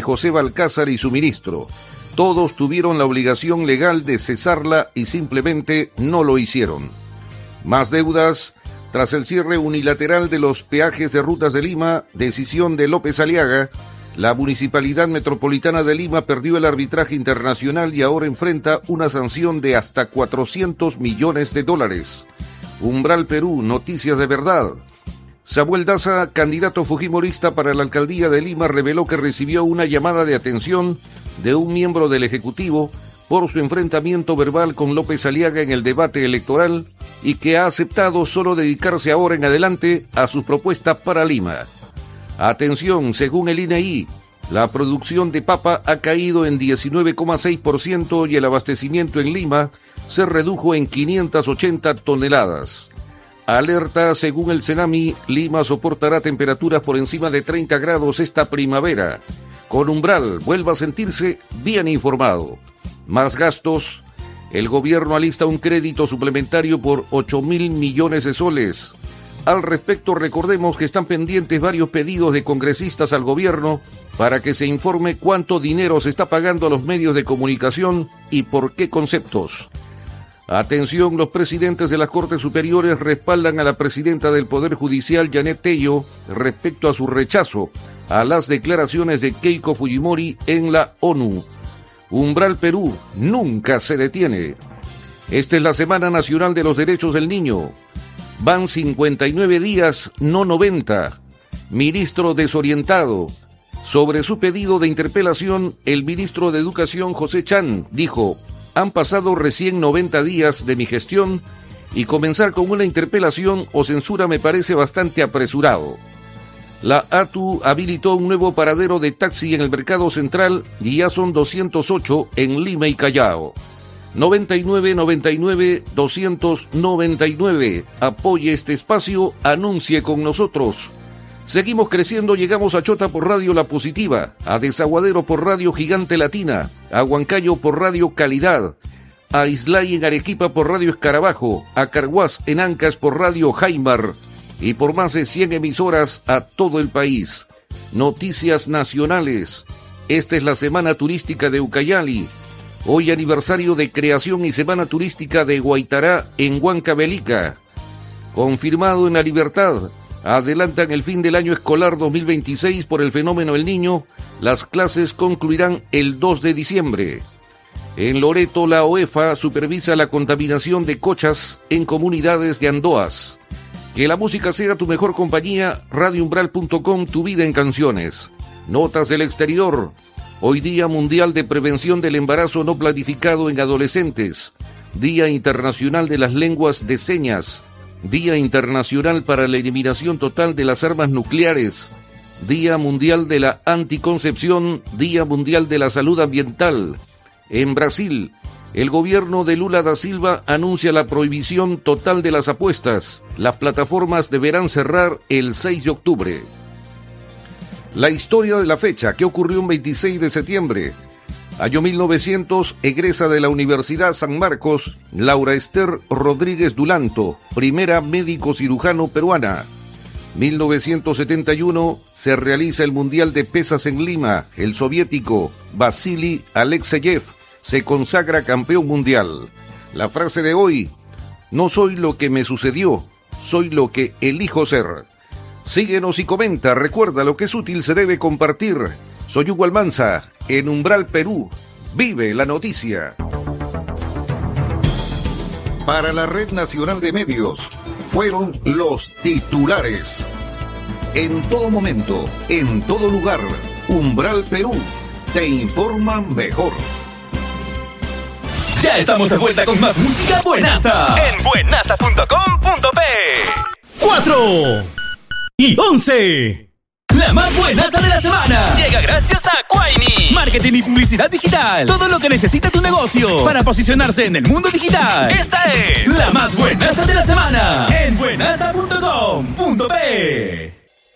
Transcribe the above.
José Balcázar y su ministro. Todos tuvieron la obligación legal de cesarla y simplemente no lo hicieron. Más deudas. Tras el cierre unilateral de los peajes de Rutas de Lima, decisión de López Aliaga, la Municipalidad Metropolitana de Lima perdió el arbitraje internacional y ahora enfrenta una sanción de hasta $400 millones. Umbral Perú, noticias de verdad. Samuel Daza, candidato fujimorista para la alcaldía de Lima, reveló que recibió una llamada de atención de un miembro del Ejecutivo por su enfrentamiento verbal con López Aliaga en el debate electoral y que ha aceptado solo dedicarse ahora en adelante a sus propuestas para Lima. Atención, según el INEI, la producción de papa ha caído en 19,6% y el abastecimiento en Lima se redujo en 580 toneladas. Alerta, según el Cenami, Lima soportará temperaturas por encima de 30 grados esta primavera. Con Umbral, vuelva a sentirse bien informado. Más gastos. El gobierno alista un crédito suplementario por 8.000 millones de soles. Al respecto, recordemos que están pendientes varios pedidos de congresistas al gobierno para que se informe cuánto dinero se está pagando a los medios de comunicación y por qué conceptos. Atención, los presidentes de las Cortes Superiores respaldan a la presidenta del Poder Judicial, Janet Tello, respecto a su rechazo a las declaraciones de Keiko Fujimori en la ONU. Umbral Perú nunca se detiene. Esta es la Semana Nacional de los Derechos del Niño. Van 59 días, no 90. Ministro desorientado. Sobre su pedido de interpelación, el ministro de Educación, José Chan, dijo: han pasado recién 90 días de mi gestión y comenzar con una interpelación o censura me parece bastante apresurado. La ATU habilitó un nuevo paradero de taxi en el Mercado Central y ya son 208 en Lima y Callao. 9999-299. Apoye este espacio, anuncie con nosotros. Seguimos creciendo, llegamos a Chota por Radio La Positiva, a Desaguadero por Radio Gigante Latina, a Huancayo por Radio Calidad, a Islay en Arequipa por Radio Escarabajo, a Carhuaz en Ancas por Radio Jaimar y por más de 100 emisoras a todo el país. Noticias nacionales. Esta es la Semana Turística de Ucayali. Hoy aniversario de creación y Semana Turística de Guaitará en Huancavelica. Confirmado en La Libertad. Adelantan el fin del año escolar 2026 por el fenómeno El Niño. Las clases concluirán el 2 de diciembre. En Loreto, la OEFA supervisa la contaminación de cochas en comunidades de Andoas. Que la música sea tu mejor compañía. RadioUmbral.com, tu vida en canciones. Notas del exterior. Hoy Día Mundial de Prevención del Embarazo No Planificado en Adolescentes. Día Internacional de las Lenguas de Señas. Día Internacional para la Eliminación Total de las Armas Nucleares. Día Mundial de la Anticoncepción. Día Mundial de la Salud Ambiental. En Brasil, el gobierno de Lula da Silva anuncia la prohibición total de las apuestas. Las plataformas deberán cerrar el 6 de octubre. La historia de la fecha, ¿qué ocurrió un 26 de septiembre? Año 1900, egresa de la Universidad San Marcos, Laura Esther Rodríguez Dulanto, primera médico cirujano peruana. 1971, se realiza el Mundial de Pesas en Lima. El soviético Vasily Alekseyev se consagra campeón mundial. La frase de hoy: no soy lo que me sucedió, soy lo que elijo ser. Síguenos y comenta, recuerda, lo que es útil se debe compartir. Soy Hugo Almanza, en Umbral Perú. Vive la noticia. Para la Red Nacional de Medios, fueron los titulares. En todo momento, en todo lugar, Umbral Perú te informa mejor. Ya estamos de vuelta con más música buenaza en buenaza.com.p. 4:11. La más buenaza de la semana llega gracias a Quaini. Marketing y publicidad digital. Todo lo que necesita tu negocio para posicionarse en el mundo digital. Esta es la más buenaza de la semana en buenaza.com.p.